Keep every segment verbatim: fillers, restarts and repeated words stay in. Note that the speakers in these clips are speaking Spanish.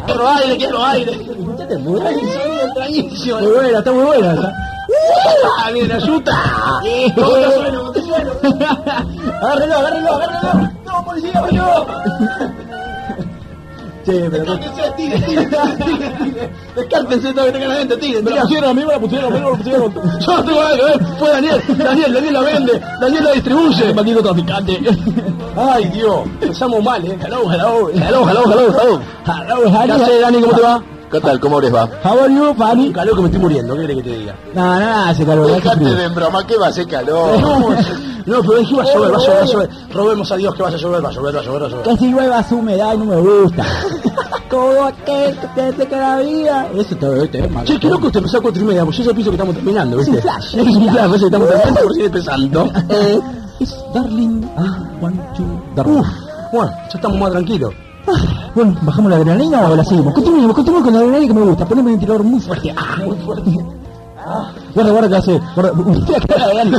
Quiero aire, quiero aire. Escuchate, muy buena. Extrañísimo. Muy buena, está muy buena esa. ¡Ah, viene ayuda! ¡No te sueno, no te sueno! Agárrelo, agárrelo, agárrelo. ¡No, policía, no! Che, pero... Descártense, tire, tire, tire, tire. Descártense todo que tengan adentro, tiren. Me la pusieron, a mí me la pusieron, a mí me la pusieron. Yo no tengo nada que ver, fue Daniel, Daniel, Daniel la vende, Daniel la distribuye. Maldito traficante. Ay, Dios, empezamos mal, eh. Hello, hello, hello, hello, hello, hello. Hello, ¿Qué haces, Dani? ¿Cómo te va? ¿Qué tal? ¿Cómo les va? How are you, Fanny? Un calor que me estoy muriendo, ¿qué querés que te diga? No, no, hace calor. hace Dejate frío. de broma, ¿qué va a hacer calor? No, no, pero dije, va a llover, va a llover, va a llover. Robemos a Dios que vaya a llover, va a llover, va a llover, va a llover. Que si llueva su humedad y no me gusta. Como aquel que te seca la vida. Eso te veo, te veo mal. Che, qué loco, te empezó a cuatro y media, porque yo ya pienso que estamos terminando, ¿viste? Es un flash. Es un flash, a veces estamos terminando por sigue empezando. Eh, es Darling. Ah, one, two, Darling. Uf, bueno, ya estamos más tranquilos. Ah, bueno, ¿bajamos la adrenalina o la seguimos? Continuemos, continuemos con la adrenalina que me gusta. Poneme un ventilador muy fuerte. Ah, muy fuerte. Ah, guarda, guarda que hace. Guarda, usted acá, Dani.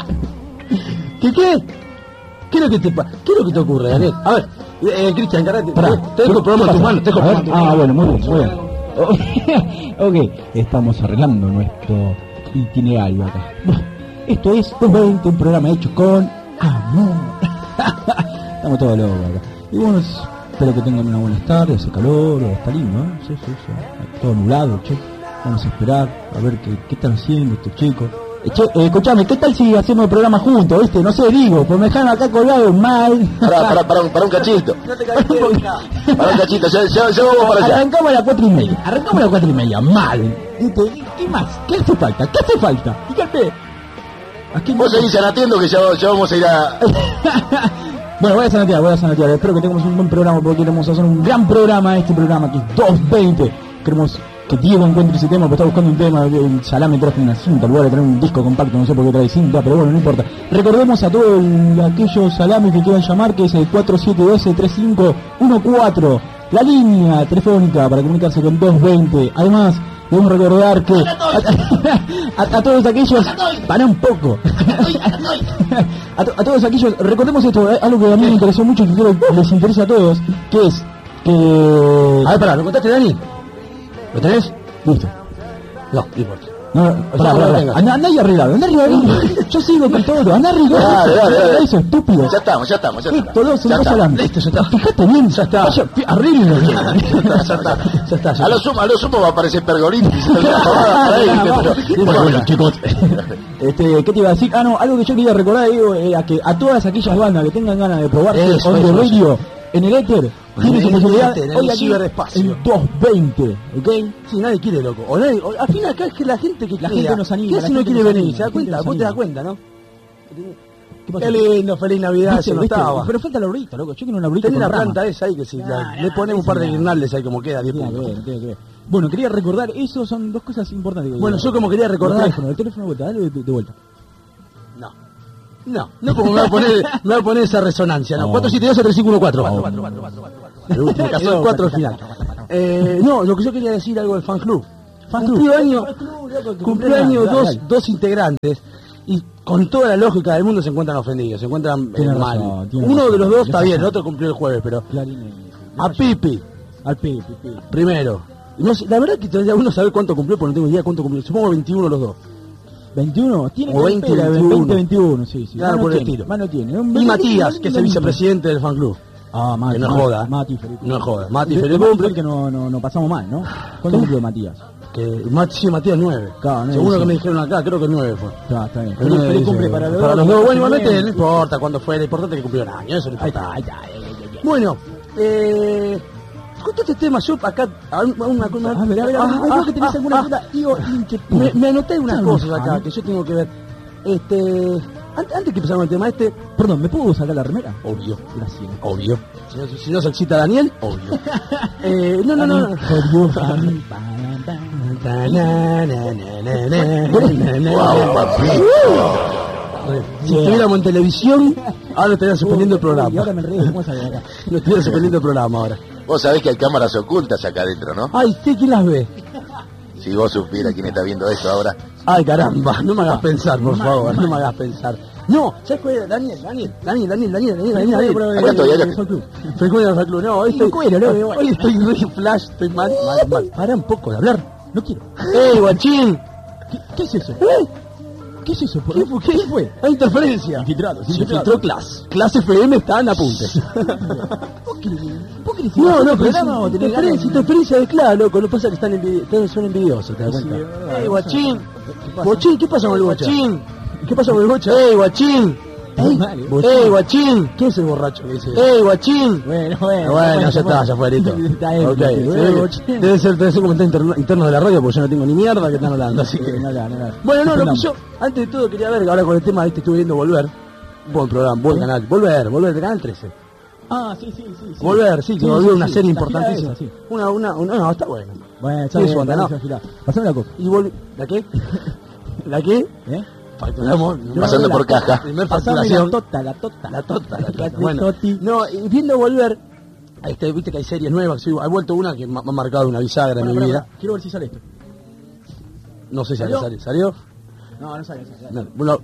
¿Qué qué? ¿Qué es lo que te pa- ¿Qué es lo que te ocurre, Daniel? A ver, eh, Cristian, encarate. Pará. Te dejo el programa en tus manos, te dejo el A ver, programa en tus Ah, manos. bueno, muy bien, muy bien. Ok, estamos arreglando nuestro itinerario acá. Bueno, esto es dos veinte, un programa hecho con amor. Estamos todos locos acá. Y bueno, espero que tengan una buena tarde, hace calor, está lindo, ¿eh? Sí, sí, sí. Todo nublado, che. Vamos a esperar a ver qué, qué están haciendo estos chicos. Eh, che, eh, escuchame, ¿qué tal si hacemos el programa juntos, viste? No sé, digo, pues me dejan acá colgado mal. Pará, pará, pará, un- pará un cachito. No te caes Pará un cachito, ya, ya, ya vamos para allá. Arrancamos a las cuatro y media, arrancamos a las cuatro y media, mal. ¿Viste? ¿Qué más? ¿Qué hace falta? ¿Qué hace falta? Fíjate. Aquí Vos seguís atiendo que ya, ya vamos a ir a... Bueno, voy a zanatear, voy a zanatear. Espero que tengamos un buen programa porque queremos hacer un gran programa este programa que es dos veinte. Queremos que Diego encuentre ese tema, porque está buscando un tema. El Salame trajo una cinta, en lugar de tener un disco compacto, no sé por qué trae cinta, pero bueno, no importa. Recordemos a todos el- aquellos salames que quieran llamar, que es el cuatro siete uno dos tres cinco uno cuatro, la línea telefónica para comunicarse con dos veinte. Además, debemos recordar que a, a- a todos aquellos, para un poco, a, to- a todos aquellos, recordemos esto, eh, algo que a mí me interesó mucho y que creo que les interesa a todos, que es que... A ver, pará, ¿lo contaste, Dani? ¿Lo tenés? Listo. No, no importa. No, no, pará, no lo pará, tengas. Andá, andá ahí arreglado, andá arreglado. Yo sigo con todo, andá arreglado. Dale, dale, dale. Eso, estúpido. Ya estamos, ya estamos, ya Esto, estamos. dos, Ya dos está. adelante. Listo, ya está. Fíjate bien, Ya está. Vaya, pi- arreglo. Ya está, ya está, ya está. A lo sumo, a lo sumo va a aparecer Pergolitis. alguna pavada por ahí, pero- Bueno, Bueno, chicos, este, ¿qué te iba a decir? Ah, no, algo que yo quería recordar, digo, era que a todas aquellas bandas que tengan ganas de probarse Eso, on the eso, radio, en el éter, tienen su En el posibilidad éter, en hoy el aquí, ciberespacio. en dos veinte, ¿ok? Sí, nadie quiere, loco. O nadie, o- al final acá es que la gente que La queda, gente nos anima, ¿qué la hace no gente quiere nos venir? anima, ¿Se da la gente cuenta? nos Vos te das anima. cuenta, ¿no? ¿Qué pasa? Qué lindo, feliz Navidad, ¿Viste? eso no ¿Viste? estaba. Pero falta la horita, loco, yo quiero una horita Tenés con la rama. planta esa ahí que si la- No, le no, ponemos un par de eso no. guirnaldes ahí como queda, diez Tiene que puntos. ver, tiene que ver. Bueno, quería recordar, eso son dos cosas importantes. que Bueno, quería yo como quería recordar- El teléfono, el teléfono de vuelta, dale de, de vuelta. No. No, no como me va a poner, me va a poner esa resonancia, no. No. cuatro siete dos tres cinco uno cuatro. No. El último caso, el cuatro al final. Eh, no, lo que yo quería decir algo del fan club. Fan Cumplió club. año, Fan club, loco, que cumplió cumplieron- año dale, dos, dale. dos integrantes y con toda la lógica del mundo se encuentran ofendidos, se encuentran eh, Tiene mal. razón, tiene Uno razón. de los dos está Le bien, el pasó. otro cumplió el jueves, pero Clarín, a Pipi, al P, P, P. primero. No sé, la verdad que todavía uno sabe cuánto cumplió, pero no tengo idea cuánto cumplió. Supongo veintiuno los dos. veintiuno, tiene O veinte, campera, veintiuno. veinte, veintiuno, sí, sí. Claro, Más no por el tiene, estilo. más no tiene. Un- Y Matías, que es el un- vicepresidente del fan club. Ah, Mati. Que no Mati, joda. Mati, feliz. No joda. Mati, De- feliz de- cumple. que no, no, no pasamos mal, ¿no? ¿Cuánto cumplió Matías? Que Mati, sí, Matías nueve. Claro, nueve, Según lo sí. que me dijeron acá, creo que nueve fue. Está, está bien. El Feliz, nueve feliz dice, cumple para los para dos. los dos. Bueno, Bien. igualmente no importa cuándo fue, lo importante es que cumplió un año, eso no Ahí importa. está, ahí está. ahí está, ahí está. Bueno, eh... Justo este tema, yo acá... A una, una, una- A ver, a ver, a ver, ah, veo ah, que tenés ah, alguna ah, pregunta, tío, inquietud. me, me anoté unas Claro, cosas acá Juan. que yo tengo que ver. Este... Antes, antes que empezar con el tema este... Perdón, ¿me puedo sacar la remera? Obvio. Gracias. Obvio. Si no, si no se excita Daniel, obvio. eh, no, no, no. no. For you, honey, pa, pa. Na, na, na, na, na, na, na. Guau, papi. Si estuviéramos en televisión, ahora estarían suspendiendo el Y ahora programa. me río, ¿cómo sale de acá? No estuvieran suspendiendo el programa ahora. Vos sabés que hay cámaras ocultas acá adentro, ¿no? Ay, ¿sí? ¿Quién las ve? Si vos supieras quién está viendo esto ahora. Ay, caramba, no me hagas pensar, por favor, no me hagas pensar. No, ¿sabes cuál era? Daniel, Daniel, Daniel, Daniel, Daniel, Daniel, Daniel, Daniel. Pero, Acá estoy, acá. Fue club. Frecuencia del club, no, hoy estoy, cuero, no, igual. hoy estoy re flash, estoy mal, mal, mal. Para un poco de hablar. No quiero. ¡Ey, guachín! ¿Qué, qué es eso? ¿Eh? ¿Qué es eso? ¿Por ¿Qué fue? ¿Qué fue? Hay interferencia. Infiltrado, Se filtró Class. Class F M está en apuntes. ¿Vos querés, vos querés No, hacer no, un pero programa o es tenés interferencia, ganas? interferencia de Class, loco. No pasa que están, envidi están son envidiosos, ¿te das Sí, cuenta? es verdad. ¡Ey, guachín! ¿Qué pasa? Guachín, ¿qué pasa con el Bocha. guachín? ¿Qué pasa con el bocha? ¡Ey, guachín! Muy mal, ¿eh? ¡Ey, guachín! ¿Quién es el borracho que dice eso? ¡Ey, guachín! Bueno, bueno. Bueno, ya está, ya fue, listo. Está bien, Ok, sí, se ve bueno, que bochín. debe ser, debe ser comentario interno, interno de la radio porque yo no tengo ni mierda que están hablando, así Sí, que... no, no, no, no. Bueno, no, lo que Suspendamos. yo, antes de todo quería ver, ahora con el tema, este estuve viendo Volver, buen programa, buen canal, Volver, Volver de Canal trece. Ah, sí, sí, sí. sí. Volver, sí, que Sí, volvió sí, una sí. serie La gira importantísima. esa, sí. Una, una, una, no, está bueno. Bueno, está Sí, bien, su onda, está ¿no? bien, afilado. Pasame la coca. Y volvió, ¿la qué? ¿La qué? ¿Eh? Facturamos, Pasando por caja. Primer Pasame facturación. la tota, la tota. La tota, la tota. de Bueno, Toti. no, y viendo Volver, ahí está, viste que hay series nuevas, sí, ha vuelto una que me ha marcado una bisagra en Bueno, mi pará, vida. pará. Quiero ver si sale esto. No sé si ¿Salió? salió. ¿Salió? No, no sale, no sale. No, bueno,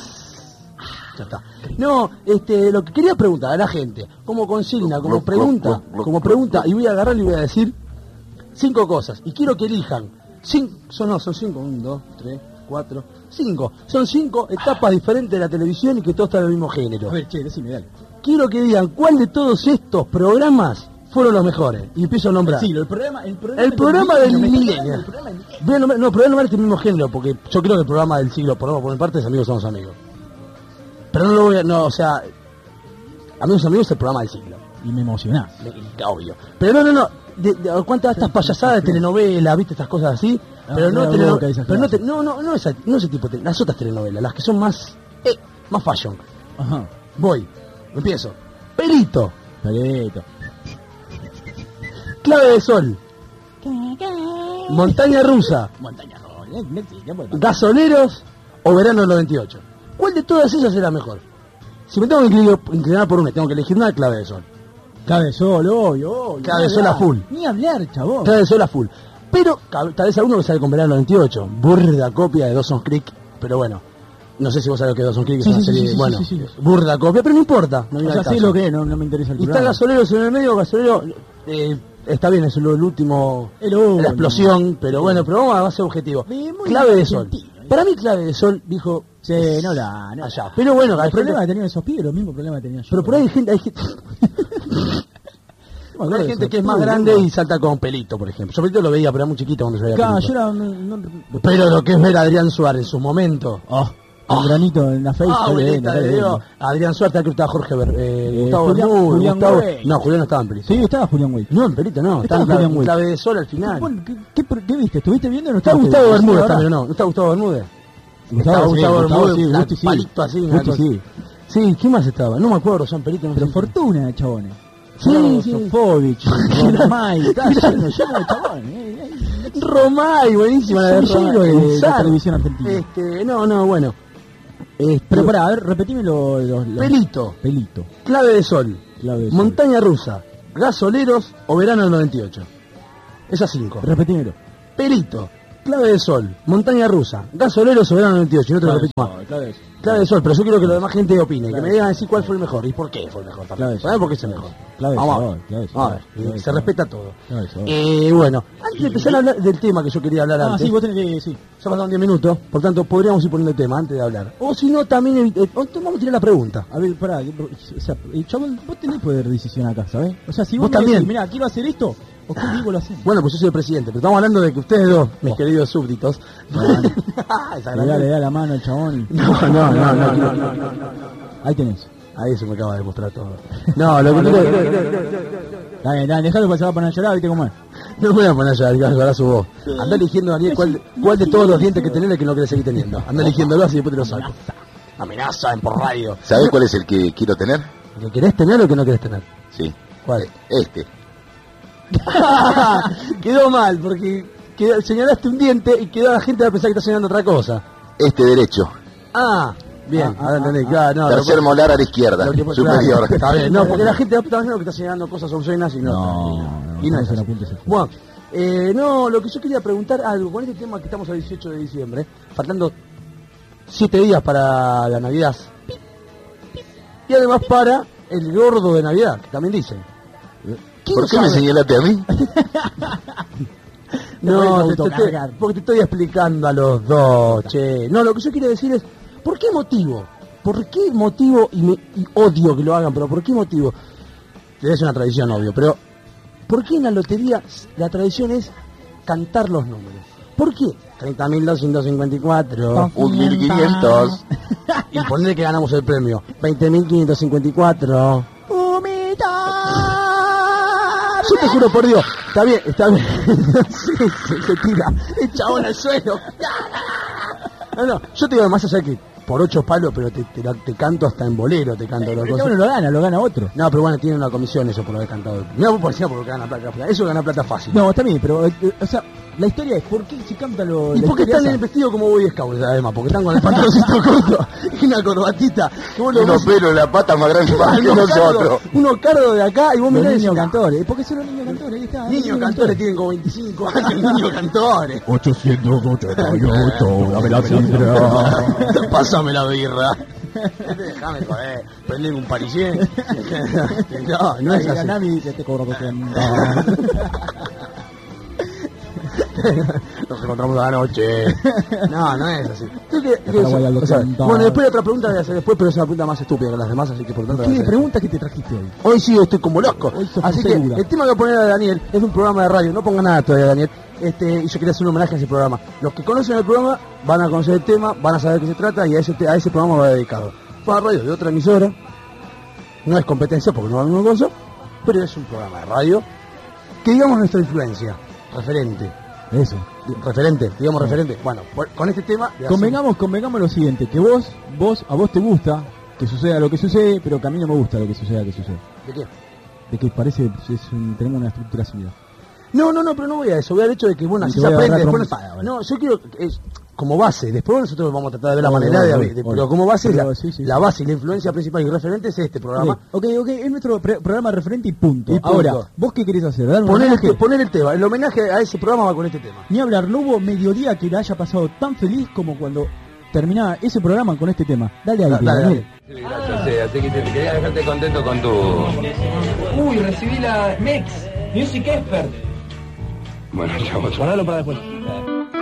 ya está. No, este, lo que quería preguntar a la gente, como consigna, como pregunta, como pregunta, y voy a agarrar y voy a decir cinco cosas, y quiero que elijan, cinco, son, no, son cinco, un, dos, tres, cuatro, cinco, son cinco etapas diferentes de la televisión y que todos están del mismo género. A ver, che, decime, dale. Quiero que digan cuál de todos estos programas fueron los mejores, y empiezo a nombrar. Sí, el programa, el programa, El programa del milenio. El programa del milenio. Voy a nombrar- no, pero voy a nombrar este mismo género, porque yo creo que el programa del siglo, por, por mi parte, es Amigos Somos Amigos. Pero no lo voy a, no, o sea, Amigos Amigos es el programa del siglo, Y me emocionás. me- obvio. Pero no, no, no, de, de, ¿cuántas estas payasadas de telenovelas, viste, estas cosas así? Ah, Pero no, una teleno- boca esas pero no, te- cosas. no, no, no, esa, no ese tipo de, las otras telenovelas, las que son más, eh, más fashion. Ajá. Voy, empiezo. Pelito, Caleta. Clave de Sol, Montaña Rusa, Montaña Roll. Netflix, ya puede pasar. Gasoleros o Verano del noventa y ocho. ¿Cuál de todas ellas era mejor? Si me tengo que inclinar, inclinar por una, tengo que elegir una, Clave de Sol. Clave de sol, obvio, obvio. Clave de Ni sol a hablar. full. Ni hablar, chabón. Clave de Sol a full. Pero cab- tal vez alguno que sale con Verano del noventa y ocho. Burda copia de Dawson's Creek. Pero bueno, no sé si vos sabés lo que es Dawson's Creek. Sí, es una sí, sí, serie, sí, sí, bueno, sí, sí. burda copia, pero no importa. No O viene sea, al sí caso. lo que es, no, no me interesa el Y está programa. Gasoleros en el medio, Gasolero, eh, está bien, es lo, el último, El último. la explosión, pero bueno, pero vamos a ser objetivo. Sí, muy Clave de Sol. argentino, ¿eh? Para mí Clave de Sol, dijo, Sí, no la, no allá. la. Pero bueno, hay El problema gente- que tenían esos pibes, los mismos problemas que tenía yo. pero por ahí hay gente, hay gente, Bueno, hay eso, gente que es más uy, grande no. y salta con Pelito, por ejemplo. Yo Pelito lo veía, pero era muy chiquito cuando se veía Claro, Pelito. yo era... No, no- Pero lo que es ver a Adrián Suárez en su momento. Oh, un granito en la face. Ah, está bien, abuelita está de bien. Dios. Adrián Suárez, creo que estaba Jorge Ber, eh, Eh, Gustavo Julián- Bermúdez, Julián Gustavo... Güey. No, Julián no estaba en Pelito. Sí, estaba Julián Wey. No, en Pelito no, Estaba estaba en Julián clave, Güey. clave de Sol al final. Bueno, ¿qué, qué, qué viste? ¿Estuviste viendo o no Está estuviste Gustavo viendo? Bermúdez Sí, también, ahora. ¿no? ¿No está Gustavo Bermúdez? Gustavo, Está sí, Gustavo Gustavo, Bermúdez, sí, la- Gusti, sí. palito así, una Gusti, cosa. sí. Sí, ¿quién más estaba? No me acuerdo, San Pelito. No Pero sé. fortuna, chabones. Sí, No, sí. Sofovich, Romay, está lleno, lleno de chabones. eh, eh. Romay, buenísima la de Semillero Romay. de la Sar. televisión argentina. Este, no, no, bueno. Este, Pero pará, a ver, repetime los... los, los- Pelito, Pelito. Clave de Sol, Clave de sol. Montaña Rusa, Gasoleros o Verano del noventa y ocho. Esas cinco. Repetímelo. Pelito, Clave de Sol, Montaña Rusa, Gasoleros o Verano del noventa y ocho. No te lo repito más. Clave de sol. Clave de Sol, pero yo quiero que la demás gente opine, que Clave me de digan decir cuál fue el mejor y por qué fue el mejor. Clave de ¿Sabes Sol. por qué es el mejor? Clave de Vamos a sol, ver. clave de sol, Vamos a ver. clave de Se sol. respeta todo. Clave de sol. Eh, bueno, antes de empezar a hablar del tema que yo quería hablar Ah, antes, sí, vos tenés que... Sí. ya pasaron diez minutos, por tanto podríamos ir poniendo el tema antes de hablar. O si no, también evit- eh, o- vamos a tirar la pregunta. A ver, pará, que- o sea, eh, chabón, vos tenés poder de decisión acá, ¿sabés? O sea, si Vos vos, me también. decís, mirá, quiero hacer esto, o qué digo lo hacemos. Bueno, pues yo soy el presidente, pero estamos hablando de que ustedes dos, mis queridos súbditos... Bueno. Esa Le da, gran- le da la mano al chabón y... No, no, no, no, no, no, no. Ahí tenés. Ahí se me acaba de demostrar todo. No, lo que quiero... Dale, dale, dejalo porque se va a poner a llorar, ¿viste cómo es? No me voy a poner a llorar, llorar su voz. Anda eligiendo, Daniel, cuál, cuál de todos los dientes que tenés es el que no querés seguir teniendo. Anda eligiéndolo así y después te lo saco. Amenaza en por radio. ¿Sabés cuál es el que quiero tener? ¿El que querés tener o el que no querés tener? Sí. ¿Cuál? Este. Quedó mal, porque quedó- señalaste un diente y quedó la gente a pensar que está señalando otra cosa. Este derecho. Ah, bien, Ah, ahora ah, entendí. ah, Claro, no, Tercer lo- molar a la izquierda. lo que- Superior. claro, está bien, no, porque la gente está pensando que está señalando cosas obscenas y no. No, y no, y no no es se así. la apunte ese fuego. Bueno, eh, no, lo que yo quería preguntar algo con este tema que estamos al dieciocho de diciembre, faltando siete días para la Navidad. y además para el gordo de Navidad, que también dicen. ¿Por qué me señalaste a mí? No, te, te, te, porque te estoy explicando a los dos, che. No, lo que yo quiero decir es, ¿por qué motivo? ¿Por qué motivo? Y, me, y odio que lo hagan, pero ¿por qué motivo? Es una tradición, obvio, pero ¿por qué en la lotería la tradición es cantar los números? ¿Por qué? treinta mil doscientos cincuenta y cuatro, un mil quinientos. Y poner que ganamos el premio, veinte mil quinientos cincuenta y cuatro. Yo te juro por Dios, está bien, está bien. Sí, se, se tira, el chabón al suelo. No, no, yo te digo más allá que por ocho palos, pero te, te, te canto hasta en bolero, te canto los cosas. Uno lo gana, lo gana otro. No, pero bueno, tiene una comisión eso por haber cantado. No, por encima porque gana plata, eso gana plata fácil. No, está bien, pero, eh, o sea, la historia es, ¿por qué se canta lo... ¿Y por qué están en el vestido como Boy Scout, además? Porque están con el pantaloncito corto y una corbatita. Unos pelos en la pata más grandes que nosotros. Unos cardos de acá y vos mirás... Los niños cantores, ¿por qué son los niños cantores? Ahí está. Niños niño cantores tienen como veinticinco años, niños cantores. ochocientos ochenta y ocho, dame la sidra. Pásame la birra. Déjame joder, prendeme un parisien. No, no es así. Nami que te cobro doscientos. Nos encontramos a la noche. No, no es así. ¿Qué, qué, qué es? O sea, bueno, después otra pregunta voy a hacer después, pero es una pregunta más estúpida que las demás, así que por tanto... ¿Qué pregunta que te trajiste hoy? Hoy sí, estoy como loco. Así que segura. El tema que voy a poner a Daniel es de un programa de radio. No ponga nada todavía, Daniel. Este, y yo quería hacer un homenaje a ese programa. Los que conocen el programa van a conocer el tema, van a saber de qué se trata y a ese, a ese programa va dedicado. Fue a radio de otra emisora. No es competencia porque no hay una cosa, pero es un programa de radio que digamos nuestra influencia, referente. Eso. Referente, digamos sí. referente. Bueno, por, con este tema... Convengamos, convengamos lo siguiente, que vos, vos, a vos te gusta que suceda lo que sucede, pero que a mí no me gusta lo que suceda que sucede. ¿De qué? De que parece, es un, tenemos una estructura similar. No, no, no, pero no voy a eso, voy al hecho de que, bueno, así se aprende. Después nos, no, yo quiero, es, como base, después nosotros vamos a tratar de ver la obvio, manera obvio, de, de obvio. pero como base, pero, la, sí, sí, la sí. base y la influencia principal y referente es este programa. Ok, ok, es nuestro pre programa referente y punto. Y punto. Ahora, ¿vos qué querés hacer? ¿Dar un poner, homenaje? el, poner el tema, el homenaje a ese programa va con este tema. Ni hablar, no hubo mediodía que la haya pasado tan feliz como cuando terminaba ese programa con este tema. Dale ahí, dale, dale, dale. Sí, gracias, sí, así que te, te quería dejarte contento con tu... Uy, recibí la Mex, Music Expert. Bueno, chao. Guardalo para después.